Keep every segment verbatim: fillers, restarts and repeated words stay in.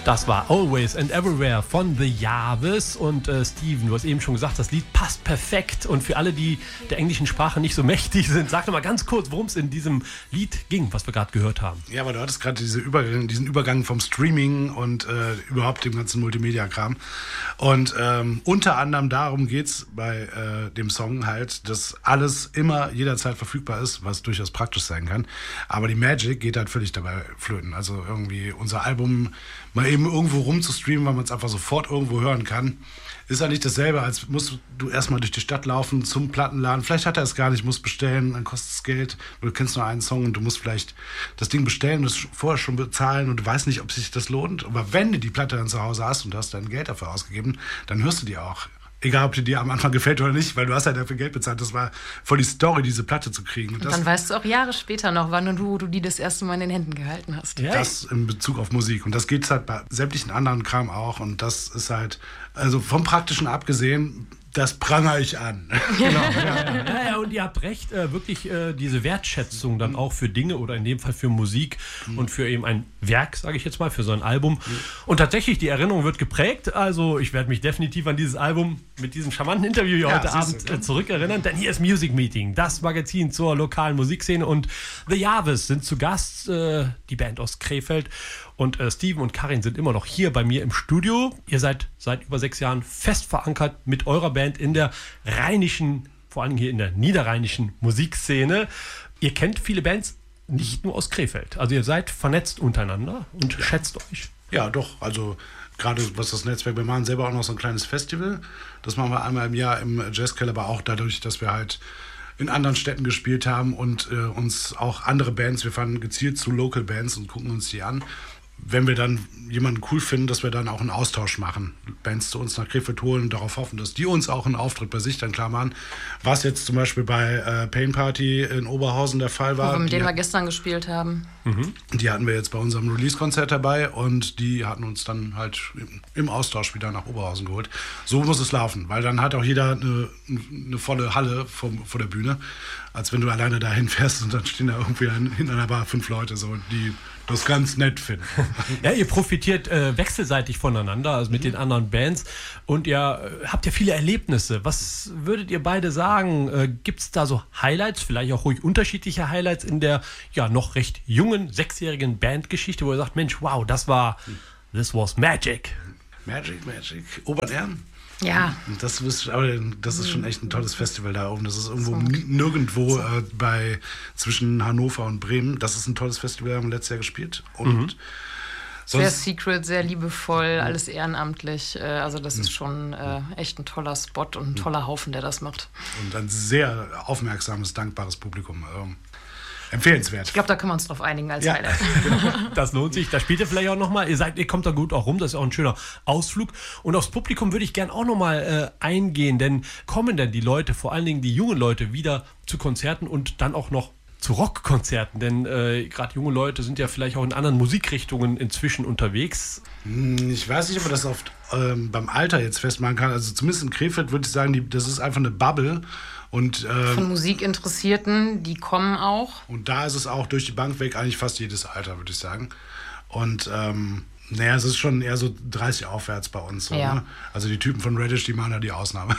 Das war Always and Everywhere von The Jarvis. Und äh, Steven, du hast eben schon gesagt, das Lied passt perfekt. Und für alle, die der englischen Sprache nicht so mächtig sind, sag doch mal ganz kurz, worum es in diesem Lied ging, was wir gerade gehört haben. Ja, aber du hattest gerade diese Übergang, diesen Übergang vom Streaming und äh, überhaupt dem ganzen Multimedia-Kram. Und ähm, unter anderem darum geht es bei äh, dem Song halt, dass alles immer jederzeit verfügbar ist, was durchaus praktisch sein kann. Aber die Magic geht halt völlig dabei flöten. Also irgendwie unser Album mal eben irgendwo rumzustreamen, weil man es einfach sofort irgendwo hören kann, ist ja nicht dasselbe, als musst du erstmal durch die Stadt laufen zum Plattenladen. Vielleicht hat er es gar nicht, musst bestellen, dann kostet es Geld. Du kennst nur einen Song und du musst vielleicht das Ding bestellen, das vorher schon bezahlen und du weißt nicht, ob sich das lohnt. Aber wenn du die Platte dann zu Hause hast und du hast dein Geld dafür ausgegeben, dann hörst du die auch. Egal, ob die dir am Anfang gefällt oder nicht, weil du hast ja dafür Geld bezahlt. Das war voll die Story, diese Platte zu kriegen. Und, und dann weißt du auch Jahre später noch, wann du, du die das erste Mal in den Händen gehalten hast. Ja. Das in Bezug auf Musik. Und das geht halt bei sämtlichen anderen Kram auch. Und das ist halt, also vom Praktischen abgesehen, das prangere ich an. Genau, ja, ja. Ja, ja, und ihr habt recht, äh, wirklich äh, diese Wertschätzung dann auch für Dinge oder in dem Fall für Musik mhm. und für eben ein Werk, sage ich jetzt mal, für so ein Album. Mhm. Und tatsächlich, die Erinnerung wird geprägt. Also ich werde mich definitiv an dieses Album mit diesem charmanten Interview hier ja, heute Abend äh, zurückerinnern. Denn hier ist Music Meeting, das Magazin zur lokalen Musikszene. Und The Jarvis sind zu Gast, äh, die Band aus Krefeld. Und äh, Steven und Karin sind immer noch hier bei mir im Studio. Ihr seid seit über sechs Jahren fest verankert mit eurer Band in der rheinischen, vor allem hier in der niederrheinischen Musikszene. Ihr kennt viele Bands nicht nur aus Krefeld. Also ihr seid vernetzt untereinander und ja. schätzt euch. Ja, doch. Also gerade was das Netzwerk, wir machen selber auch noch so ein kleines Festival. Das machen wir einmal im Jahr im Jazzkeller, aber auch dadurch, dass wir halt in anderen Städten gespielt haben und äh, uns auch andere Bands, wir fahren gezielt zu Local Bands und gucken uns die an. Wenn wir dann jemanden cool finden, dass wir dann auch einen Austausch machen. Bands zu uns nach Krefeld holen und darauf hoffen, dass die uns auch einen Auftritt bei sich dann klar machen. Was jetzt zum Beispiel bei äh, Pain Party in Oberhausen der Fall war. Wo wir mit denen wir gestern gespielt haben. Mhm. Die hatten wir jetzt bei unserem Release-Konzert dabei und die hatten uns dann halt im Austausch wieder nach Oberhausen geholt. So muss es laufen, weil dann hat auch jeder eine, eine volle Halle vor, vor der Bühne, als wenn du alleine dahin fährst und dann stehen da irgendwie hinter einer Bar fünf Leute, so, die das ganz nett finden. Ja, ihr profitiert äh, wechselseitig voneinander, also mit mhm. den anderen Bands. Und ihr äh, habt ja viele Erlebnisse. Was würdet ihr beide sagen? Äh, Gibt es da so Highlights, vielleicht auch ruhig unterschiedliche Highlights in der ja noch recht jungen, sechsjährigen Bandgeschichte, wo ihr sagt, Mensch, wow, das war, this was magic. Magic, magic. Obertern? Ja. Das ist, aber das ist schon echt ein tolles Festival da oben. Das ist irgendwo nirgendwo äh, bei zwischen Hannover und Bremen. Das ist ein tolles Festival, haben wir letztes Jahr gespielt. Und mhm. sehr secret, sehr liebevoll, alles ehrenamtlich. Äh, also das mhm. ist schon äh, echt ein toller Spot und ein toller Haufen, der das macht. Und ein sehr aufmerksames, dankbares Publikum. Ähm, Empfehlenswert. Ich glaube, da können wir uns drauf einigen als ja. Highlight. Das lohnt sich. Da spielt ihr vielleicht auch nochmal. Ihr sagt, ihr kommt da gut auch rum. Das ist auch ein schöner Ausflug. Und aufs Publikum würde ich gerne auch nochmal äh, eingehen. Denn kommen denn die Leute, vor allen Dingen die jungen Leute, wieder zu Konzerten und dann auch noch zu Rockkonzerten? Denn äh, gerade junge Leute sind ja vielleicht auch in anderen Musikrichtungen inzwischen unterwegs. Ich weiß nicht, ob man das oft ähm, beim Alter jetzt festmachen kann. Also zumindest in Krefeld würde ich sagen, die, das ist einfach eine Bubble. Und, äh, von Musikinteressierten, die kommen auch. Und da ist es auch durch die Bank weg eigentlich fast jedes Alter, würde ich sagen. Und ähm, naja, es ist schon eher so dreißig aufwärts bei uns. So, ja. ne? Also die Typen von Radish, die machen da die Ausnahme.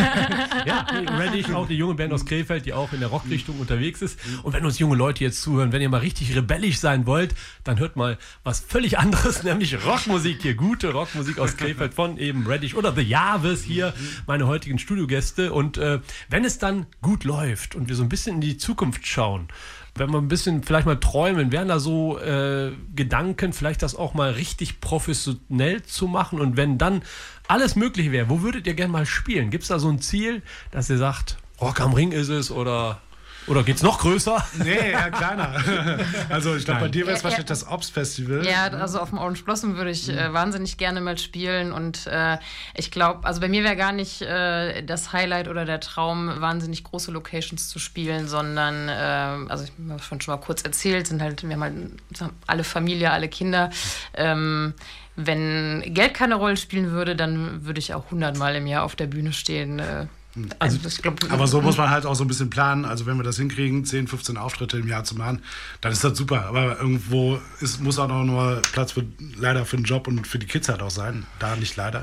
Ja, Radish, auch die junge Band aus Krefeld, die auch in der Rockrichtung unterwegs ist. Und wenn uns junge Leute jetzt zuhören, wenn ihr mal richtig rebellisch sein wollt, dann hört mal was völlig anderes, nämlich Rockmusik hier. Gute Rockmusik aus Krefeld von eben Radish oder The Jarvis hier, meine heutigen Studiogäste. Und äh, wenn es dann gut läuft und wir so ein bisschen in die Zukunft schauen, wenn wir ein bisschen vielleicht mal träumen, wären da so äh, Gedanken, vielleicht das auch mal richtig professionell zu machen? Und wenn dann alles möglich wäre, wo würdet ihr gerne mal spielen? Gibt es da so ein Ziel, dass ihr sagt, Rock am Ring ist es oder... Oder geht's noch größer? Nee, eher kleiner. Also ich glaube, bei dir wäre es ja, wahrscheinlich ja. das Ops-Festival. Ja, also auf dem Orange Blossom würde ich äh, wahnsinnig gerne mal spielen. Und äh, ich glaube, also bei mir wäre gar nicht äh, das Highlight oder der Traum, wahnsinnig große Locations zu spielen, sondern, äh, also ich habe schon schon mal kurz erzählt, sind halt, wir haben halt alle Familie, alle Kinder. Ähm, wenn Geld keine Rolle spielen würde, dann würde ich auch hundertmal im Jahr auf der Bühne stehen. Äh, Also, ich glaub, Aber so muss man halt auch so ein bisschen planen. Also wenn wir das hinkriegen, zehn, fünfzehn Auftritte im Jahr zu machen, dann ist das super. Aber irgendwo ist, muss auch noch nur Platz für, leider für den Job und für die Kids halt auch sein. Da nicht leider.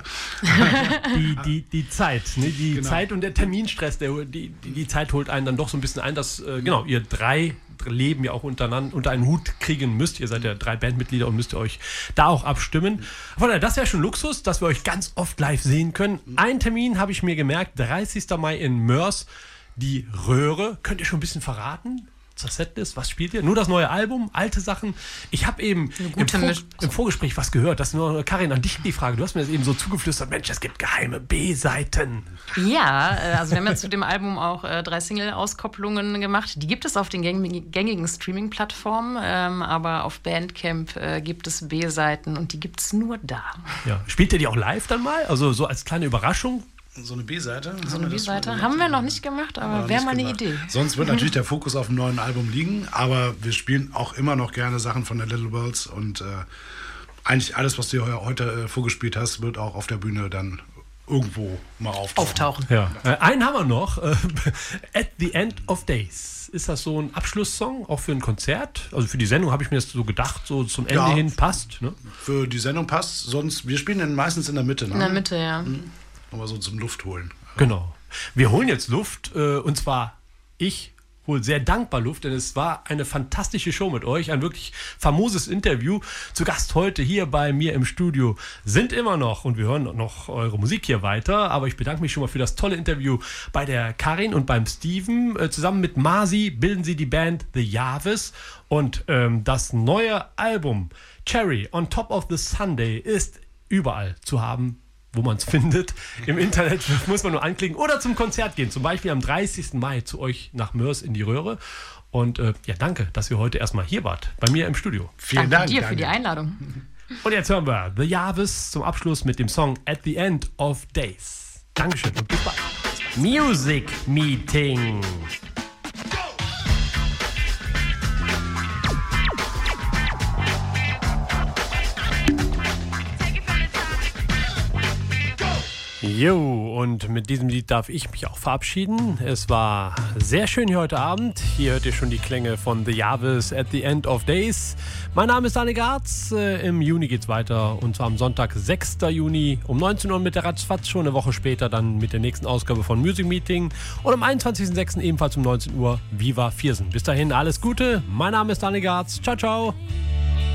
Die, die, die Zeit, ne? die Genau. Zeit und der Terminstress, der, die, die, die Zeit holt einen dann doch so ein bisschen ein, dass äh, genau, ihr drei Leben ja auch untereinander, unter einen Hut kriegen müsst. Ihr seid ja drei Bandmitglieder und müsst ihr euch da auch abstimmen. Von daher, das wäre schon Luxus, dass wir euch ganz oft live sehen können. Einen Termin habe ich mir gemerkt, dreißigster Mai in Mörs, die Röhre. Könnt ihr schon ein bisschen verraten zur Setlist? Was spielt ihr? Nur das neue Album, alte Sachen? Ich habe eben im, Vor im Vorgespräch was gehört. Das ist nur, Karin, an dich die Frage. Du hast mir das eben so zugeflüstert. Mensch, es gibt geheime B-Seiten. Ja, also wir haben ja zu dem Album auch äh, drei Single-Auskopplungen gemacht. Die gibt es auf den gängigen, gängigen Streaming-Plattformen, ähm, aber auf Bandcamp äh, gibt es B-Seiten und die gibt es nur da. Ja. Spielt ihr die auch live dann mal? Also so als kleine Überraschung? So eine B-Seite? So eine B-Seite haben wir noch nicht gemacht, aber wäre mal eine Idee. Sonst wird natürlich der Fokus auf dem neuen Album liegen, aber wir spielen auch immer noch gerne Sachen von der Little Worlds und äh, eigentlich alles, was du heute äh, vorgespielt hast, wird auch auf der Bühne dann irgendwo mal auftauchen. Auftauchen. Ja. Äh, einen haben wir noch. Äh, At the End of Days. Ist das so ein Abschlusssong, auch für ein Konzert? Also für die Sendung habe ich mir das so gedacht, so zum Ende Ja. hin passt. Ne? Für die Sendung passt, sonst, wir spielen den meistens in der Mitte. Ne? In der Mitte, ja. Mhm. Aber so zum Luft holen. Genau. Wir holen jetzt Luft äh, und zwar ich hole sehr dankbar Luft, denn es war eine fantastische Show mit euch, ein wirklich famoses Interview. Zu Gast heute hier bei mir im Studio sind immer noch, und wir hören noch eure Musik hier weiter, aber ich bedanke mich schon mal für das tolle Interview bei der Karin und beim Steven. Äh, zusammen mit Marzi bilden sie die Band The Javis und ähm, das neue Album Cherry on Top of the Sunday ist überall zu haben, wo man es findet. Im Internet muss man nur anklicken oder zum Konzert gehen. Zum Beispiel am dreißigsten Mai zu euch nach Mörs in die Röhre. Und äh, ja, danke, dass ihr heute erstmal hier wart, bei mir im Studio. Vielen Danke Dank. dir Daniel. für die Einladung. Und jetzt hören wir The Javis zum Abschluss mit dem Song At the End of Days. Dankeschön und bis bald. Music Meeting. Jo, und mit diesem Lied darf ich mich auch verabschieden. Es war sehr schön hier heute Abend. Hier hört ihr schon die Klänge von The Javis At the End of Days. Mein Name ist Daniel Garz. Im Juni geht's weiter und zwar am Sonntag, sechster Juni um neunzehn Uhr mit der Ratzfatz. Schon eine Woche später dann mit der nächsten Ausgabe von Music Meeting. Und am einundzwanzigsten sechsten ebenfalls um neunzehn Uhr Viva Viersen. Bis dahin alles Gute. Mein Name ist Daniel Garz. Ciao, ciao.